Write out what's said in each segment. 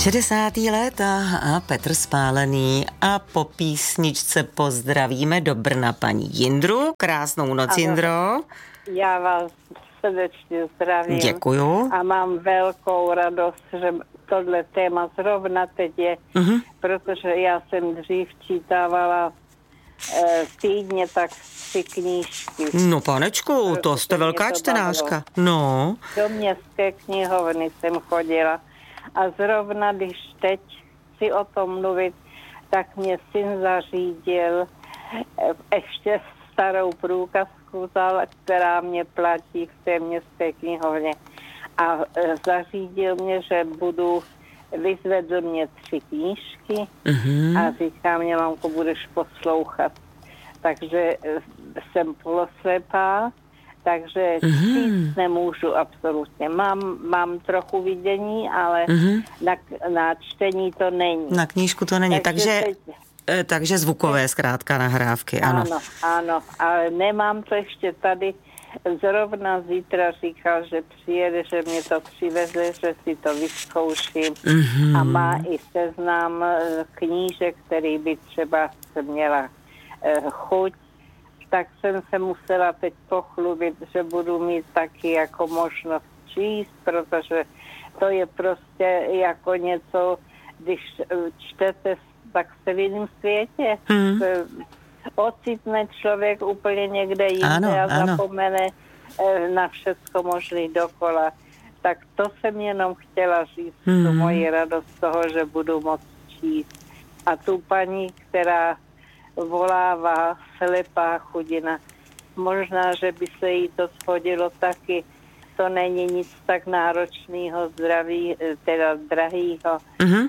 60. léta a Petr Spálený a po písničce pozdravíme do Brna paní Jindru. Krásnou noc, ano. Jindro. Já vás srdečně zdravím. Děkuju. A mám velkou radost, že tohle téma zrovna teď je, protože já jsem dřív čítávala týdně tak 3 knížky. No panečku, to jste velká čtenářka. No. Do městské knihovny jsem chodila. A zrovna, když teď si o tom mluvit, tak mě syn zařídil ještě starou průkazku, která mě platí v té městské knihovně. A zařídil mě, že vyzvedl mě 3 knížky a říká mě, mamko, budeš poslouchat. Takže jsem poloslepá, takže číst nemůžu absolutně. Mám trochu vidění, ale na čtení to není. Na knížku to není, takže zvukové zkrátka nahrávky, ano. Ano, ale nemám to ještě tady. Zrovna zítra říkal, že přijede, že mě to přiveze, že si to vyzkouším a má i seznam knížek, který by třeba se měla chuť. Tak jsem se musela teď pochlubit, že budu mít taky jako možnost číst, protože to je prostě jako něco, když čtete tak v celém světě, ocitne člověk úplně někde jinde a zapomene na všecko možný dokola. Tak to jsem jenom chtěla říct, tu moji radost z toho, že budu moct číst. A tu paní, která volává, slepá chudina, možná, že by se jí to shodilo taky. To není nic tak náročného, drahýho,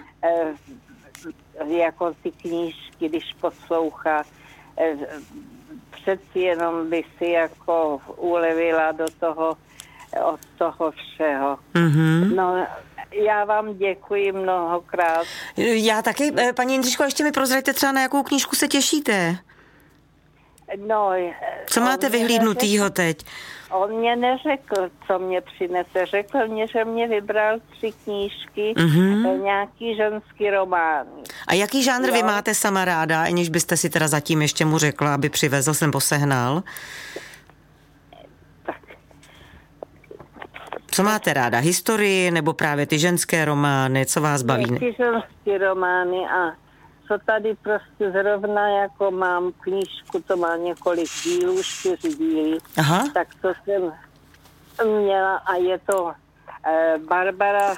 jako ty knížky, když poslouchá. Přeci jenom by si jako ulevila od toho všeho. No, já vám děkuji mnohokrát. Já taky, paní Jindřiško, ještě mi prozraďte třeba, na jakou knížku se těšíte? No, co máte vyhlídnutýho teď? On mě neřekl, co mě přinese. Řekl mě, že mě vybral 3 knížky, nějaký ženský román. A jaký žánr vy máte sama ráda, aniž byste si teda zatím ještě mu řekla, aby přivezl, jsem posehnal? Tak. Co máte ráda? Historii nebo právě ty ženské romány? Co vás baví? Ty ženské romány a co tady prostě zrovna jako mám knížku, to má několik dílů, 4 díly. Aha. Tak to jsem měla a je to Barbara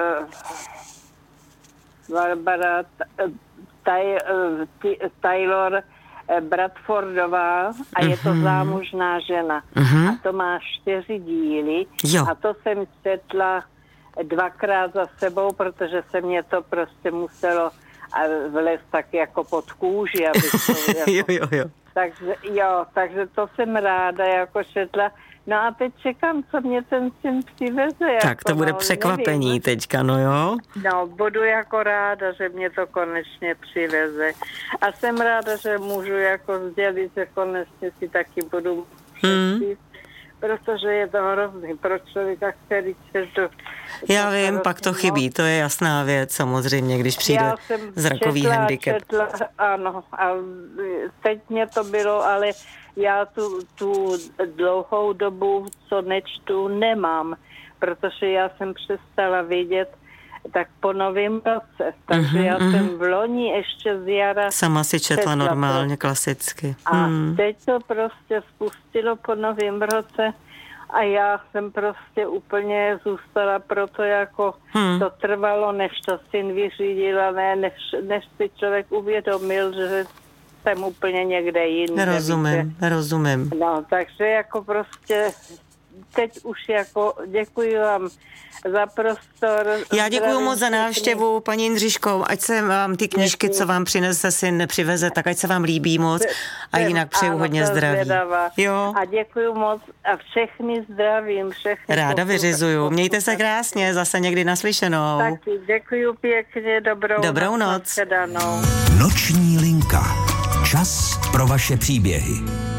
Taylor Bradfordová a je to zámužná žena. A to má 4 díly a to jsem četla 2krát za sebou, protože se mě to prostě muselo vlez tak jako pod kůži, aby to jako, jo. Takže to jsem ráda jako četla. No a teď čekám, co mě ten syn přiveze. Tak to bude překvapení nevím. Teďka, no jo? No, budu jako ráda, že mě to konečně přiveze. A jsem ráda, že můžu jako sdělit, že konečně si taky budu přečíst, protože je to hrozný pro člověka, který četl. Já vím, pak to chybí, to je jasná věc, samozřejmě, když přijde zrakový handicap. Ano, a teď mě to bylo, ale já tu dlouhou dobu, co nečtu, nemám, protože já jsem přestala vidět tak po novém roce. Takže já jsem v loni ještě z jara sama si četla normálně, klasicky. A teď to prostě spustilo po novém roce a já jsem prostě úplně zůstala, proto jako to trvalo, než to syn vyřídil, a než si člověk uvědomil, že jsem úplně někde jinde. Rozumím. No, takže jako prostě teď už jako děkuji vám za prostor. Já děkuji moc za návštěvu, paní Jindřiško, ať se vám ty knížky, co vám přinese syn, přiveze, tak ať se vám líbí moc a jinak přeju hodně zdraví. Jo. A děkuji moc a všechny zdravím. Ráda vyřizuju. Mějte se krásně, zase někdy naslyšenou. Taky děkuji pěkně, dobrou noc. Noční linka. Čas pro vaše příběhy.